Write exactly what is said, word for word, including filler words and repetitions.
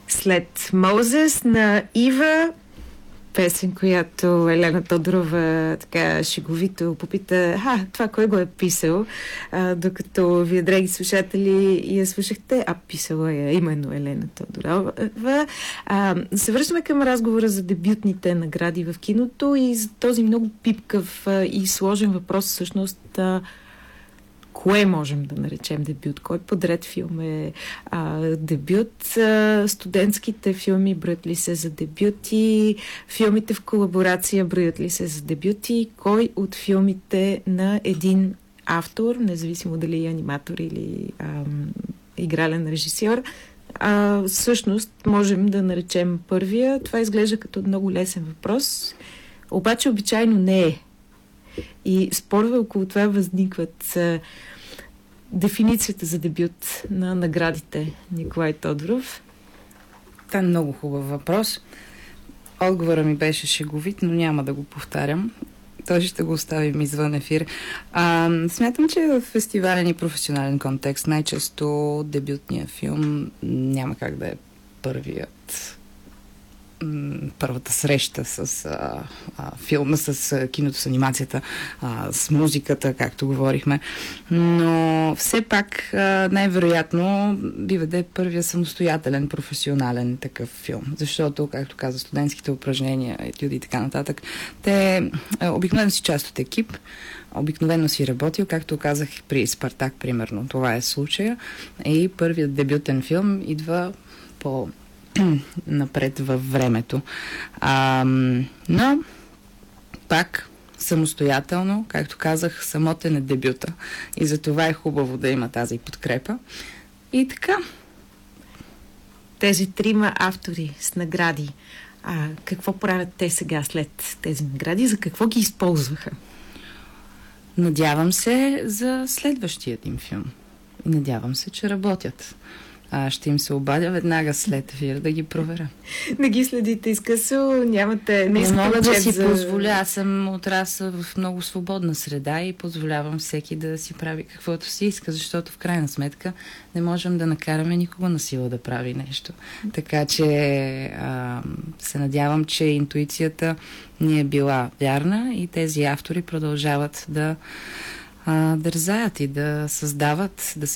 След Мозес на Ива, песен, която Елена Тодорова така шеговито попита: а, това кой го е писал? А, докато вие, драги слушатели, я слушахте, а писала я именно Елена Тодорова. А, се връщаме към разговора за дебютните награди в киното и за този много пипкав а, и сложен въпрос, всъщност, а, кое можем да наречем дебют? Кой подред филм е а, дебют? А, студентските филми броят ли се за дебюти? Филмите в колаборация броят ли се за дебюти? Кой от филмите на един автор, независимо дали е аниматор или а, игрален режисьор, а, всъщност можем да наречем първия? Това изглежда като много лесен въпрос, обаче обичайно не е. И спорове около това възникват. Дефиницията за дебют на наградите, Николай Тодоров. Това е много хубав въпрос. Отговора ми беше шеговит, но няма да го повтарям. Той ще го оставим извън ефир. А, смятам, че в фестивален и професионален контекст най-често дебютният филм няма как да е първият първата среща с а, а, филма, с а, киното, с анимацията, а, с музиката, както говорихме. Но все пак а, най-вероятно бива да е първия самостоятелен, професионален такъв филм. Защото, както каза, студентските упражнения, етюди и така нататък, те а, обикновено си част от екип, обикновено си работил, както казах при Спартак, примерно. Това е случая. И първият дебютен филм идва по напред във времето. А, но пак самостоятелно, както казах, самотен е дебюта. И за това е хубаво да има тази подкрепа. И така. Тези трима автори с награди, а какво правят те сега след тези награди? За какво ги използваха? Надявам се за следващият им филм. Надявам се, че работят. А, ще им се обадя веднага след ефир да ги проверя. Не ги следите изкъсо, нямате... Не, не мога да си за... позволя. Аз съм отрасъл в много свободна среда и позволявам всеки да си прави каквото си иска, защото в крайна сметка не можем да накараме никого на сила да прави нещо. Така че а, се надявам, че интуицията ни е била вярна и тези автори продължават да а, дързаят и да създават, да се